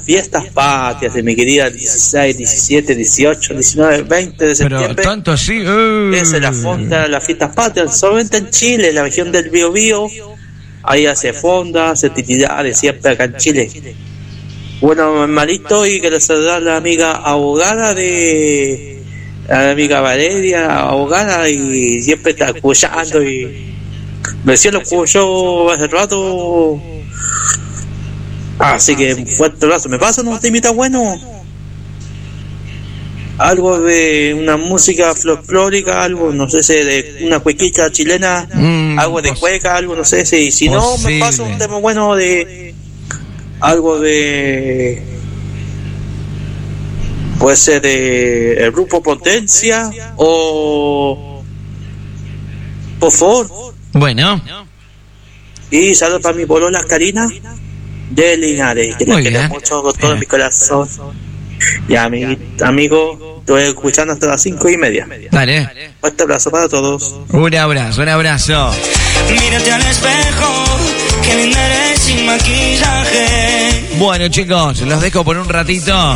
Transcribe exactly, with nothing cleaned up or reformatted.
fiestas patrias de mi querida dieciséis, diecisiete, dieciocho, diecinueve, veinte de septiembre. Pero tanto así. Uh. Esa es la fonda, las fiestas patrias, solamente en Chile, en la región del Biobío. Ahí hace fonda, hace actividades siempre acá en Chile. Bueno, hermanito, y quiero saludar a la amiga abogada de... a la amiga Valeria, abogada, y siempre está escuchando y... recién lo escuchó hace rato. Así que un fuerte abrazo. ¿Me pasa un temita bueno? Algo de una música folclórica, algo, no sé si de una cuequita chilena, mm, algo de cueca, algo, no sé si, si no, me pasa un tema bueno de algo de, puede ser de el grupo Potencia o por favor. Bueno. Y saludos para mi polola Karina de Linares, que la quiero mucho con todo mi corazón. Ya, mi amigo, estoy escuchando hasta las cinco y media. Dale. Fuerte abrazo para todos. Un abrazo, un abrazo. Mírate al espejo, que linda eres sin maquillaje. Bueno, chicos, los dejo por un ratito.